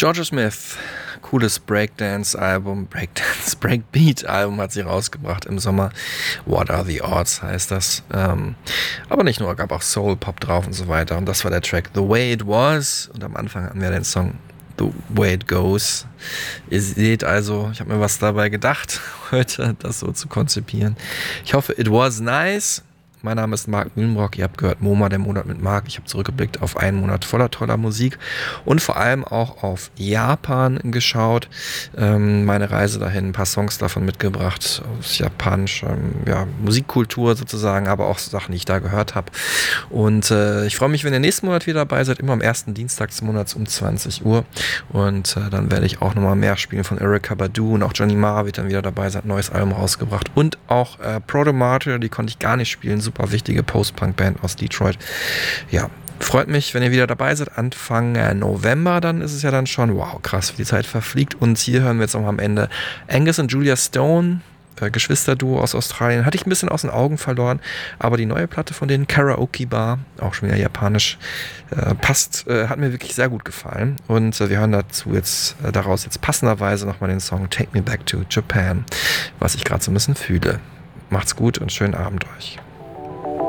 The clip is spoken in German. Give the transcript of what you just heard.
Georgia Smith, cooles Breakbeat-Album hat sie rausgebracht im Sommer. What Are the Odds heißt das. Aber nicht nur, gab auch Soul, Pop drauf und so weiter. Und das war der Track The Way It Was. Und am Anfang hatten wir den Song The Way It Goes. Ihr seht also, ich habe mir was dabei gedacht, heute das so zu konzipieren. Ich hoffe, it was nice. Mein Name ist Marc Mühlenbrock, ihr habt gehört MoMA, der Monat mit Marc. Ich habe zurückgeblickt auf einen Monat voller toller Musik und vor allem auch auf Japan geschaut. Meine Reise dahin, ein paar Songs davon mitgebracht, aus japanischer Musikkultur sozusagen, aber auch Sachen, die ich da gehört habe. Und ich freue mich, wenn ihr nächsten Monat wieder dabei seid, immer am ersten Dienstag des Monats um 20 Uhr. Und dann werde ich auch nochmal mehr spielen von Erykah Badu und auch Johnny Marr wird dann wieder dabei sein, neues Album rausgebracht. Und auch Proto Martyr, die konnte ich gar nicht spielen, super wichtige Post-Punk-Band aus Detroit. Ja, freut mich, wenn ihr wieder dabei seid. Anfang November, dann ist es ja dann schon, wow, krass, wie die Zeit verfliegt. Und hier hören wir jetzt noch am Ende Angus und Julia Stone, Geschwisterduo aus Australien. Hatte ich ein bisschen aus den Augen verloren, aber die neue Platte von denen, Karaoke Bar, auch schon wieder japanisch, hat mir wirklich sehr gut gefallen. Und wir hören daraus jetzt passenderweise nochmal den Song Take Me Back to Japan, was ich gerade so ein bisschen fühle. Macht's gut und schönen Abend euch.